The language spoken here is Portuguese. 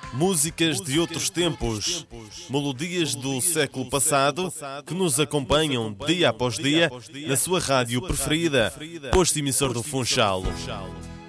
músicas de outros tempos, melodias do século passado que nos acompanham dia após dia na sua rádio preferida, posto emissor do Funchal.